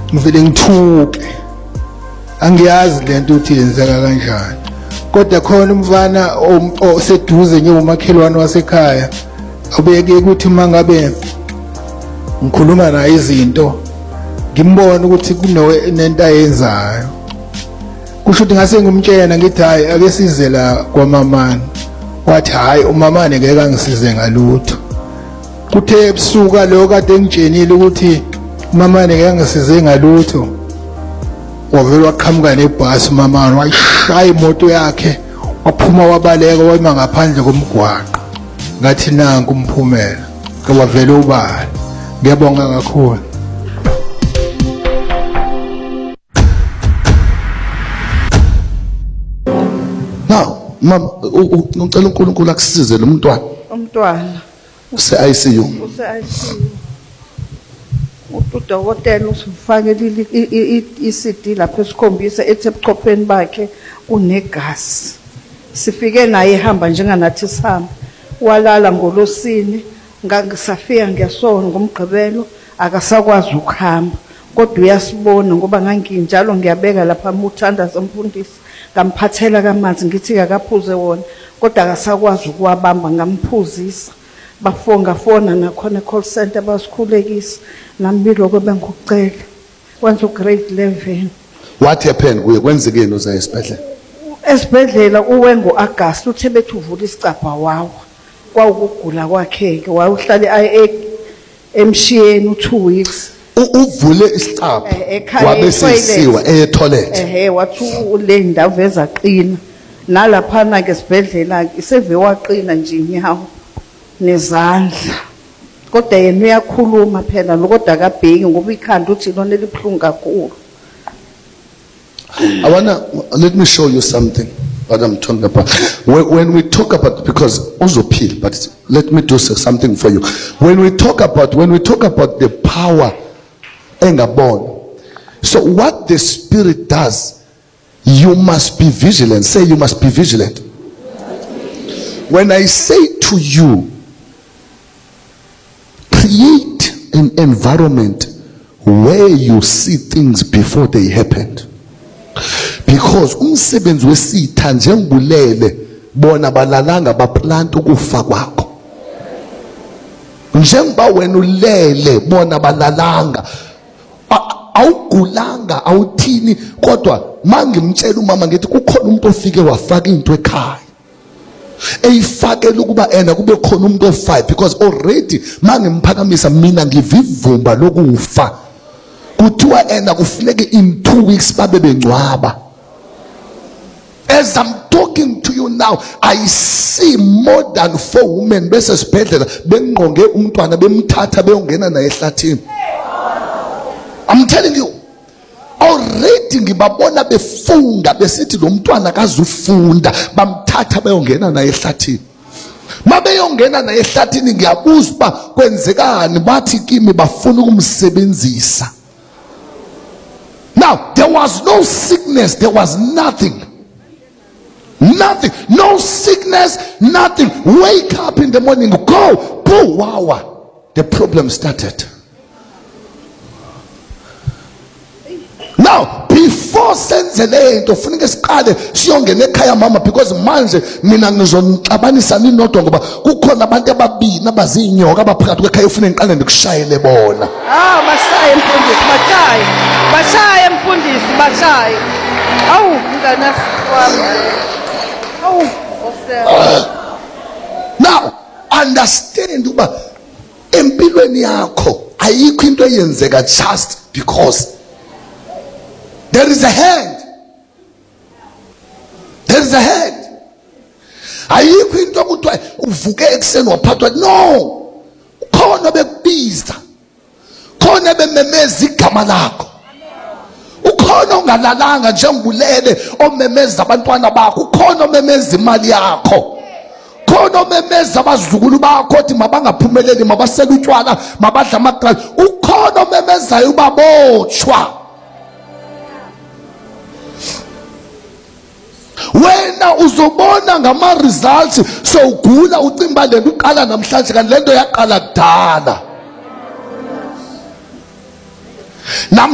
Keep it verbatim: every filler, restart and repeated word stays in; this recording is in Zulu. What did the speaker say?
ngivele ngithuke angiyazi lento ukuthi yenzeka kanjani kodwa khona umfana oseduze njengomakhelwane wasekhaya ubeke ukuthi mangabe ngikhuluma naye izinto ngimbona ukuthi kunento ayenzayo kusho ukuthi ngase ngimtshela ngithi hayi ake size la kwaMamani wathi hayi uMamani ngeke angisize ngalutho kuthe ebusuku lo kade ngitshenile ukuthi uMamani ngeke angisize ngalutho wavela waqhamuka nebhasi uMamani wayishaya imoto yakhe waphuma wabaleka wayima ngaphandle komgwaqo ngathi nanku umphumela kwavela ubala ngiyabonga kakhulu now mama ngicela uNkulunkulu akusize lo mntwana umntwana use I C U use I C U udokotela usifakele i-C D lapho esikhombisa ethi ebuchopheni bakhe kunegas sifike naye ehamba njenganathi sihamba walala ngolosini ngangisafika ngiyasona ngomgqibelo akasakwazi ukuhamba kodwa uyasibona ngoba nganginjalo ngiyabeka lapha umthandazo umfundisi ngamphathela kamanzi ngithi akaphuze wona kodwa akasakwazi ukuwabamba ngamphuzisa bafonga fona nakhona call center basikhulekisa nami lokho bengikucela kwenza grade eleven. What happened kuye kwenzekeni uza esibhedlela esibhedlela uwe ngoAugust uthe bethu uvula isicapha wawa kwawukugula kwakhe ke wawuhlala emshiyeni two weeks uvule isicapha wabe sesiwa etoilet ehe wathi ule ndawo ezaqina nalapha na ke esibhedlela iseve waqina nje inyawo nezandla kodwa yena uyakhuluma phela lokodwa akabheki ngoba ikhanda uthi lona elibhlungu kakhulu. I wanna let me show you something what I'm talking about. When, when we talk about, because also peel, but let me do something for you. When we talk about when we talk about the power engabon. So what the spirit does, you must be vigilant. Say you must be vigilant. When I say to you, create an environment where you see things before they happened. Because umsebenzi wesitha njengibulele bona balalanga baplant ukufa kwakho njengoba wena ulele bona balalanga awugulanga awuthini kodwa mangimtshela umama ngithi kukhona umuntu ofike wafaka into ekhaya eyifakela ukuba ena kube khona umuntu ofive because already mangimphakamisa mina ngivivumba lokufa kuthiwa ena kufuneke in two weeks babe bengcwaba. As I'm talking to you now, I see more than four women bese sibhedlela bengqonge umntwana bemthatha beyongena naye ehlathini. I'm telling you, already ngibabona befunga besithi lo mntwana akazufunda bamthatha beyongena naye ehlathini. Mabeyongena naye ehlathini ngiyabuza ba kwenzekani bathi kimi bafuna ukumsebenzisa. Now there was no sickness, there was nothing. Nothing, no sickness, nothing. Wake up in the morning, go, go, wow. The problem started. Now, before senze lento funeke siqale siyongena ekhaya mama because manje mina ngizonixabanisa ninodwa ngoba kukhona abantu ababini abazinyoka abaphakathi kwekhaya ufuna ngiqale ndikushayele bona. Ah, bashaye mfundisi, bashaye. Bashaye mfundisi, bashaye. Awu, ngana wami. Now understand uba empilweni yakho ayikho into eyenzeka just because there is a hand. There is a hand. Ayikho into okuthiwa uvuke ekseni waphathwa, no. Khona bekubiza, khona bememeza igama lakho, ukhona ongalalanga njengibulele omemeza abantwana bakho, ukhona omemeza imali yakho, khona omemeza abazukulu bakho othi mabangaphumeleli mabasela utshwala mabadla amagrasi, ukhona omemezayo ubabotshwa. Wena uzobona ngama results so ugula ucimba lento uqala namhlanje kanti lento yaqala kudala.